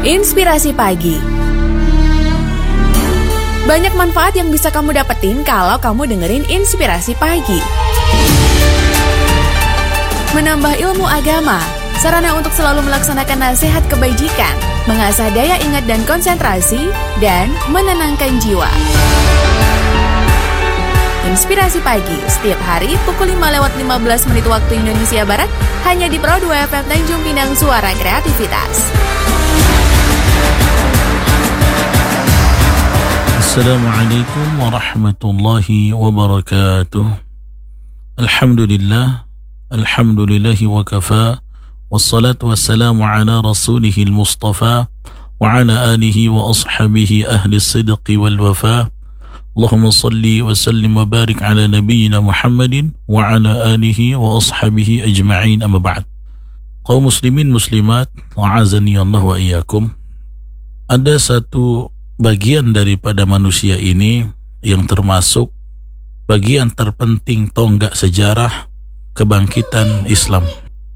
Inspirasi Pagi. Banyak manfaat yang bisa kamu dapetin kalau kamu dengerin Inspirasi Pagi. Menambah ilmu agama, sarana untuk selalu melaksanakan nasihat kebajikan, mengasah daya ingat dan konsentrasi, dan menenangkan jiwa. Inspirasi Pagi, setiap hari pukul 5:15 waktu Indonesia Barat, hanya di Pro 2 FM Tanjung Pinang, Suara Kreativitas. Assalamualaikum warahmatullahi wabarakatuh. Alhamdulillahi wa kafa, wassalatu wassalamu ala rasulihil mustafa, wa ala alihi wa ashabihi ahli sidqi wal wafa. Allahumma salli wa sallim wa barik ala nabiyyina Muhammadin wa ala alihi wa ashabihi ajma'in, amma ba'd. Kaum muslimin muslimat, wa'azani Allah wa iyyakum. Ada satu bagian daripada manusia ini yang termasuk bagian terpenting tonggak sejarah kebangkitan Islam.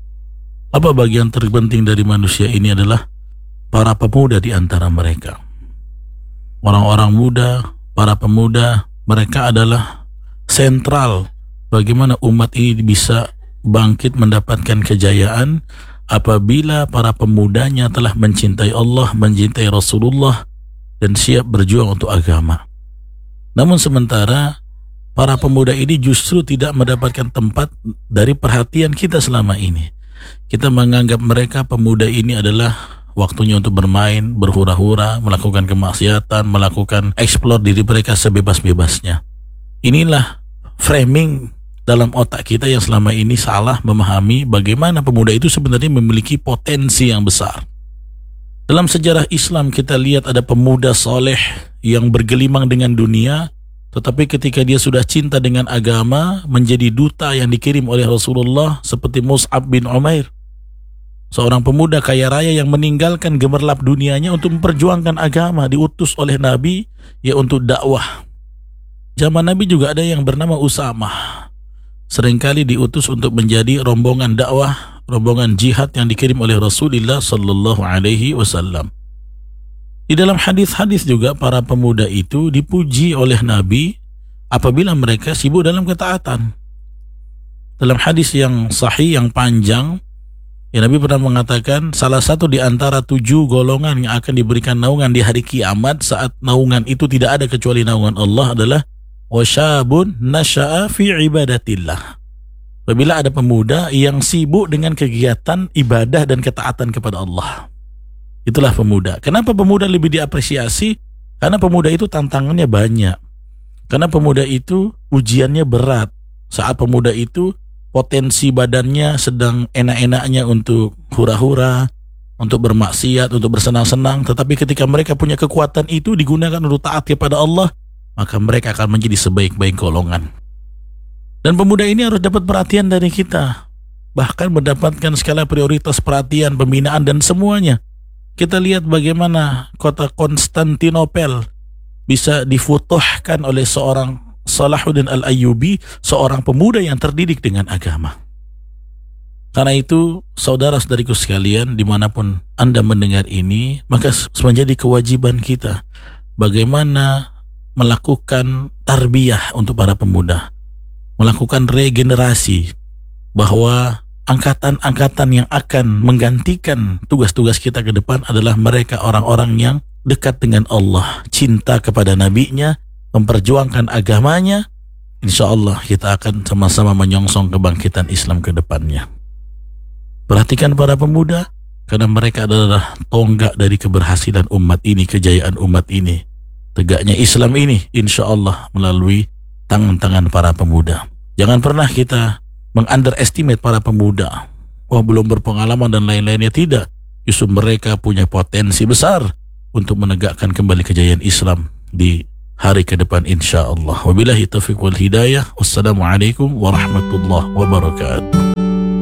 Apa bagian terpenting dari manusia ini adalah para pemuda di antara mereka. Orang-orang muda, para pemuda, mereka adalah sentral bagaimana umat ini bisa bangkit mendapatkan kejayaan apabila para pemudanya telah mencintai Allah, mencintai Rasulullah, dan siap berjuang untuk agama. Namun sementara para pemuda ini justru tidak mendapatkan tempat dari perhatian kita selama ini. Kita menganggap mereka pemuda ini adalah waktunya untuk bermain, berhura-hura, melakukan kemaksiatan, melakukan eksplor diri mereka sebebas-bebasnya. Inilah framing dalam otak kita yang selama ini salah memahami bagaimana pemuda itu sebenarnya memiliki potensi yang besar. Dalam sejarah Islam kita lihat ada pemuda soleh yang bergelimang dengan dunia, tetapi ketika dia sudah cinta dengan agama, menjadi duta yang dikirim oleh Rasulullah seperti Mus'ab bin Umair. Seorang pemuda kaya raya yang meninggalkan gemerlap dunianya untuk memperjuangkan agama, diutus oleh Nabi ya untuk dakwah. Zaman Nabi juga ada yang bernama Usamah, seringkali diutus untuk menjadi rombongan dakwah, rombongan jihad yang dikirim oleh Rasulullah sallallahu alaihi wasallam. Di dalam hadis-hadis juga para pemuda itu dipuji oleh Nabi apabila mereka sibuk dalam ketaatan. Dalam hadis yang sahih yang panjang, ya Nabi pernah mengatakan salah satu di antara 7 golongan yang akan diberikan naungan di hari kiamat saat naungan itu tidak ada kecuali naungan Allah adalah wasyabun nasya'a fi ibadatillah. Apabila ada pemuda yang sibuk dengan kegiatan ibadah dan ketaatan kepada Allah. Itulah pemuda. Kenapa pemuda lebih diapresiasi? Karena pemuda itu tantangannya banyak. Karena pemuda itu ujiannya berat. Saat pemuda itu potensi badannya sedang enak-enaknya untuk hura-hura, untuk bermaksiat, untuk bersenang-senang. Tetapi ketika mereka punya kekuatan itu digunakan untuk taat kepada Allah, maka mereka akan menjadi sebaik-baik golongan. Dan pemuda ini harus dapat perhatian dari kita, bahkan mendapatkan skala prioritas perhatian, pembinaan, dan semuanya. Kita lihat bagaimana kota Konstantinopel bisa difutuhkan oleh seorang Salahuddin Al-Ayyubi, seorang pemuda yang terdidik dengan agama. Karena itu, saudara-saudariku sekalian, dimanapun Anda mendengar ini, maka menjadi kewajiban kita bagaimana melakukan tarbiyah untuk para pemuda, melakukan regenerasi, bahwa angkatan-angkatan yang akan menggantikan tugas-tugas kita ke depan adalah mereka orang-orang yang dekat dengan Allah, cinta kepada nabinya, memperjuangkan agamanya. Insya Allah kita akan sama-sama menyongsong kebangkitan Islam ke depannya. Perhatikan para pemuda, karena mereka adalah tonggak dari keberhasilan umat ini, kejayaan umat ini, tegaknya Islam ini, insya Allah melalui tangan-tangan para pemuda. Jangan pernah kita meng-underestimate para pemuda. Oh, belum berpengalaman dan lain-lainnya. Tidak. Justru mereka punya potensi besar untuk menegakkan kembali kejayaan Islam di hari ke depan insya Allah. Wabillahi taufiq wal hidayah. Wassalamualaikum warahmatullahi wabarakatuh.